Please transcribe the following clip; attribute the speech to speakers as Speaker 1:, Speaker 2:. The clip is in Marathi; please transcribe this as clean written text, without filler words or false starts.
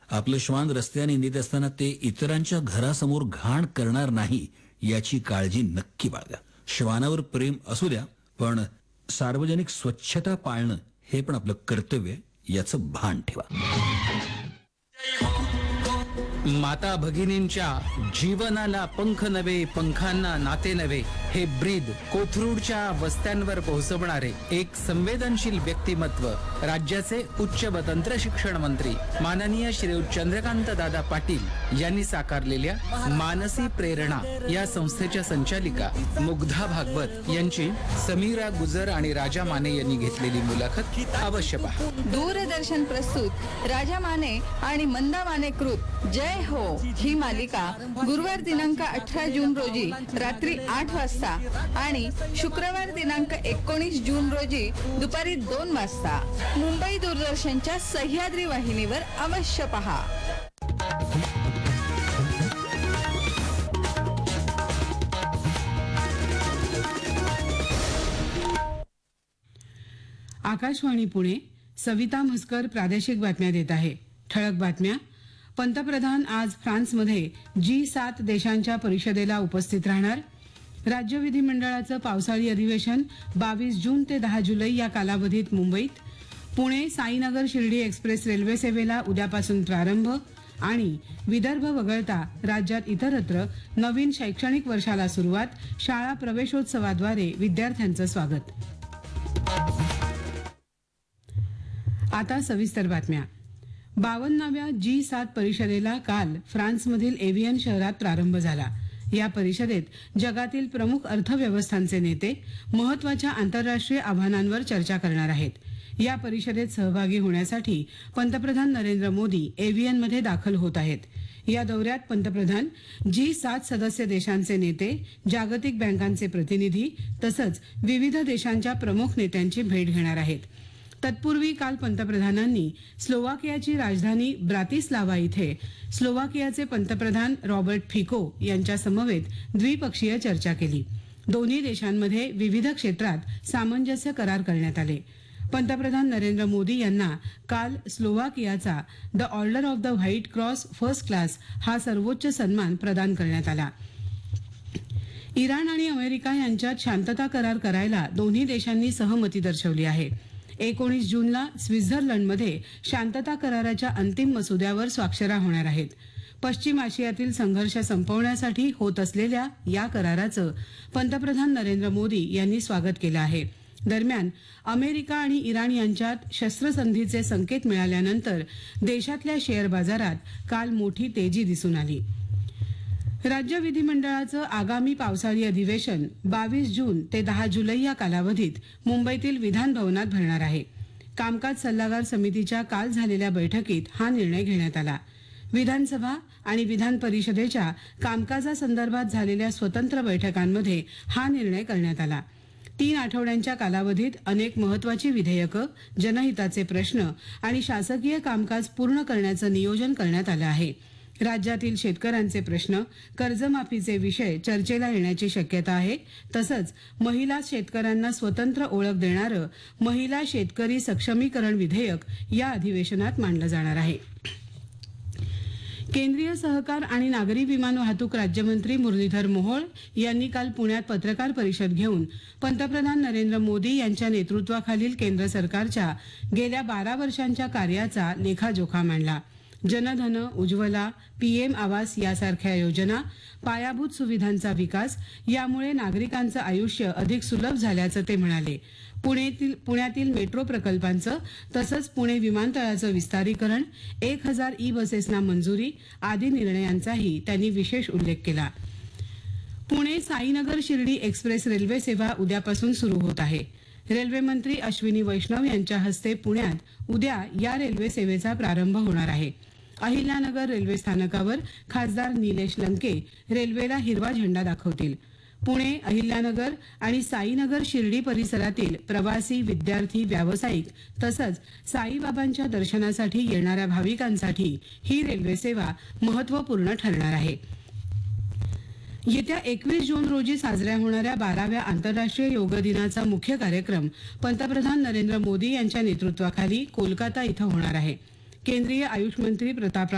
Speaker 1: आपलं श्वान रस्त्याने नेत असताना ते इतरांच्या घरासमोर घाण करणार नाही याची काळजी नक्की बाळगा. श्वानावर प्रेम असू द्या, पण सार्वजनिक स्वच्छता पाळणं हे पण आपलं कर्तव्य, याचं भान ठेवा.
Speaker 2: माता भगिनींच्या जीवनाला पंख नवे, पंखांना नाते नवे, हे ब्रीद कोथरूडच्या वस्त्यांवर पोहोचवणारे एक संवेदनशील व्यक्तिमत्व राज्याचे उच्च व तंत्र शिक्षण मंत्री माननीय श्री चंद्रकांत दादा पाटील यांनी साकारलेल्या मानसी प्रेरणा या संस्थेच्या संचालिका मुग्धा भागवत यांची समीरा गुजर आणि राजा माने यांनी घेतलेली मुलाखत अवश्य पहा.
Speaker 3: दूरदर्शन प्रस्तुत राजा माने आणि मंदा माने कृत जय हो ही मालिका गुरुवार दिनांक 18 जून रोजी रात्री 8 वाजता आणि शुक्रवार दिनांक 19 जून रोजी दुपारी 2 वाजता मुंबई दूरदर्शनच्या सह्याद्री वाहिनीवर अवश्य पहा.
Speaker 4: आकाशवाणी पुणे. सविता म्हसकर प्रादेशिक बातम्या देत आहे. ठळक बातम्या. पंतप्रधान आज फ्रान्समध्ये G7 देशांच्या परिषदेला उपस्थित राहणार. राज्य विधिमंडळाचं पावसाळी अधिवेशन 22 जून ते 10 जुलै या कालावधीत मुंबईत. पुणे साईनगर शिर्डी एक्सप्रेस रेल्वे सेवेला उद्यापासून प्रारंभ. आणि विदर्भ वगळता राज्यात इतरत्र नवीन शैक्षणिक वर्षाला सुरुवात. शाळा प्रवेशोत्सवाद्वारे विद्यार्थ्यांचं स्वागत. आता सविस्तर बातम्या. 52व्या G7 परिषदेला काल फ्रान्समधील एव्हियन शहरात प्रारंभ झाला. या परिषदेत जगातील प्रमुख अर्थव्यवस्थांचे नेते महत्वाच्या आंतरराष्ट्रीय आव्हानांवर चर्चा करणार आहेत. या परिषदेत सहभागी होण्यासाठी पंतप्रधान नरेंद्र मोदी एव्हियनमध्ये दाखल होत आहेत. या दौऱ्यात पंतप्रधान G7 सदस्य देशांचे नेते, जागतिक बँकांचे प्रतिनिधी तसंच विविध देशांच्या प्रमुख नेत्यांची भेट घेणार आहेत. तत्पूर्वी काल पंतप्रधानांनी स्लोवाकियाची राजधानी ब्रातिस्लावा इथे स्लोवाकियाचे पंतप्रधान रॉबर्ट फिको यांच्या समवेत द्विपक्षीय चर्चा केली. दोन्ही देशांमध्ये विविध क्षेत्रात सामंजस्य करार करण्यात आले. पंतप्रधान नरेंद्र मोदी यांना काल स्लोवाकियाचा the order of the white cross first class हा सर्वोच्च सन्मान प्रदान करण्यात आला. इराण आणि अमेरिका यांच्यात शांतता करार करायला दोन्ही देशांनी सहमती दर्शवली आहे. 19 जूनला स्वित्झर्लंडमध्ये शांतता कराराच्या अंतिम मसुद्यावर स्वाक्षऱ्या होणार आहेत. पश्चिम आशियातील संघर्ष संपवण्यासाठी होत असलेल्या या कराराचं पंतप्रधान नरेंद्र मोदी यांनी स्वागत केलं आहे. दरम्यान अमेरिका आणि इराण यांच्यात शस्त्रसंधीचे संकेत मिळाल्यानंतर देशातल्या शेअर बाजारात काल मोठी तेजी दिसून आली. राज्य विधिमंडळाचं आगामी पावसाळी अधिवेशन 22 जून ते 10 जुलै या कालावधीत मुंबईतील विधान भवनात भरणार आहे. कामकाज सल्लागार समितीच्या काल झालेल्या बैठकीत हा निर्णय घेण्यात आला. विधानसभा आणि विधान परिषदेच्या कामकाजासंदर्भात झालेल्या स्वतंत्र बैठकांमध्ये हा निर्णय करण्यात आला. 3 आठवड्यांच्या कालावधीत अनेक महत्वाची विधेयकं, जनहिताचे प्रश्न आणि शासकीय कामकाज पूर्ण करण्याचं नियोजन करण्यात आलं आहे. राज्यातील शेतकऱ्यांचे प्रश्न, कर्जमाफीचे विषय चर्चेला येण्याची शक्यता आहे. तसंच महिला शेतकऱ्यांना स्वतंत्र ओळख देणारं महिला शेतकरी सक्षमीकरण विधेयक या अधिवेशनात मांडलं जाणार आहे. केंद्रीय सहकार आणि नागरी विमान वाहतूक राज्यमंत्री मुरलीधर मोहोळ यांनी काल पुण्यात पत्रकार परिषद घेऊन पंतप्रधान नरेंद्र मोदी यांच्या नेतृत्वाखालील केंद्र सरकारच्या गेल्या 12 वर्षांच्या कार्याचा लेखाजोखा मांडला. जनधन, उज्ज्वला, PM आवास यासारख्या योजना, पायाभूत सुविधांचा विकास यामुळे नागरिकांचं आयुष्य अधिक सुलभ झाल्याचं ते म्हणाले. पुण्यातील मेट्रो प्रकल्पांचं तसंच पुणे विमानतळाचं विस्तारीकरण, 1000 ई-बसेसना मंजुरी आदी निर्णयांचाही त्यांनी विशेष उल्लेख केला. पुणे साईनगर शिर्डी एक्सप्रेस रेल्वे सेवा उद्यापासून सुरू होत आहे. रेल्वे मंत्री अश्विनी वैष्णव यांच्या हस्ते पुण्यात उद्या या रेल्वे सेवेचा प्रारंभ होणार आहे. अहिल्यानगर रेल्वे स्थानकावर खासदार निलेश लंके रेल्वेला हिरवा झेंडा दाखवतील. पुणे, अहिल्यानगर आणि साईनगर शिर्डी परिसरातील प्रवासी, विद्यार्थी, व्यावसायिक तसंच साईबाबांच्या दर्शनासाठी येणाऱ्या भाविकांसाठी ही रेल्वे सेवा महत्त्वपूर्ण ठरणार आहे. येत्या 21 जून रोजी साजऱ्या होणाऱ्या 12व्या आंतरराष्ट्रीय योग दिनाचा मुख्य कार्यक्रम पंतप्रधान नरेंद्र मोदी यांच्या नेतृत्वाखाली कोलकाता इथं होणार आहे. केंद्रीय आयुष मंत्री प्रतापराव